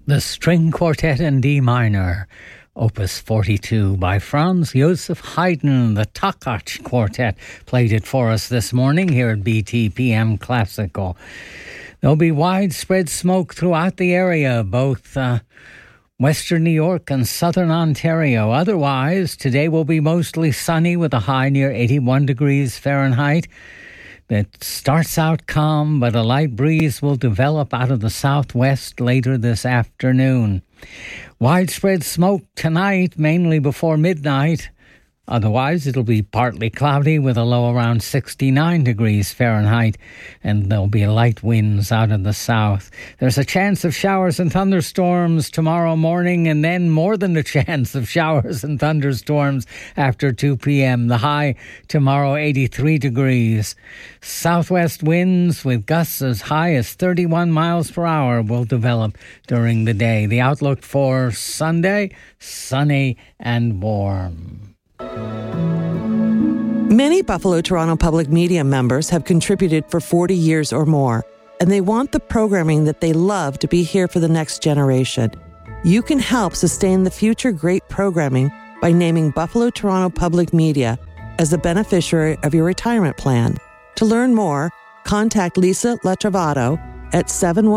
The String Quartet in D minor, Opus 42 by Franz Joseph Haydn. The Takach Quartet played it for us this morning here at BTPM Classical. There'll be widespread smoke throughout the area, both western New York and southern Ontario. Otherwise, today will be mostly sunny with a high near 81 degrees Fahrenheit. It starts out calm, but a light breeze will develop out of the southwest later this afternoon. Widespread smoke tonight, mainly before midnight. Otherwise, it'll be partly cloudy with a low around 69 degrees Fahrenheit, and there'll be light winds out of the south. There's a chance of showers and thunderstorms tomorrow morning, and then more than a chance of showers and thunderstorms after 2 p.m. The high tomorrow, 83 degrees. Southwest winds with gusts as high as 31 miles per hour will develop during the day. The outlook for Sunday, sunny and warm. Many Buffalo Toronto Public Media members have contributed for 40 years or more, and they want the programming that they love to be here for the next generation. You can help sustain the future great programming by naming Buffalo Toronto Public Media as the beneficiary of your retirement plan. To learn more, contact Lisa Latrovato at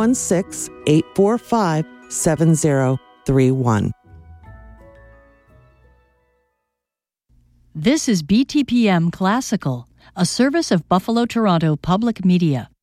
716-845-7031. This is BTPM Classical, a service of Buffalo Toronto Public Media.